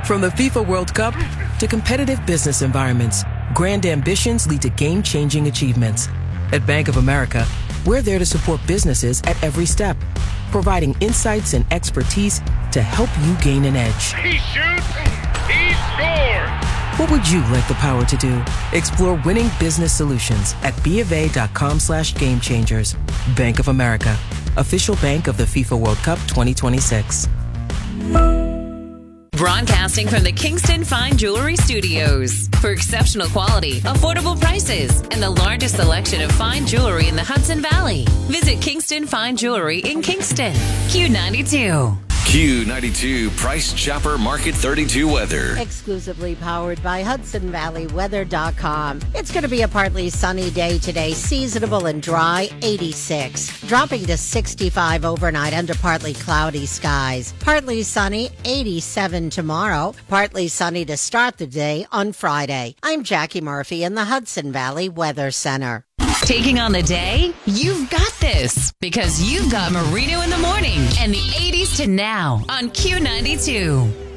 From the FIFA World Cup to competitive business environments, grand ambitions lead to game-changing achievements. At Bank of America, we're there to support businesses at every step, providing insights and expertise to help you gain an edge. He shoots, he scores! What would you like the power to do? Explore winning business solutions at BofA.com/gamechangers. Bank of America, official bank of the FIFA World Cup 2026. Broadcasting from the Kingston Fine Jewelry Studios. For exceptional quality, affordable prices, and the largest selection of fine jewelry in the Hudson Valley. Visit Kingston Fine Jewelry in Kingston. Q92. Q92 Price Chopper Market 32 weather. Exclusively powered by HudsonValleyWeather.com. It's going to be a partly sunny day today, seasonable and dry, 86. Dropping to 65 overnight under partly cloudy skies. Partly sunny, 87 tomorrow. Partly sunny to start the day on Friday. I'm Jackie Murphy in the Hudson Valley Weather Center. Taking on the day? You've got this because you've got Marino in the morning and the 80s to now on Q92.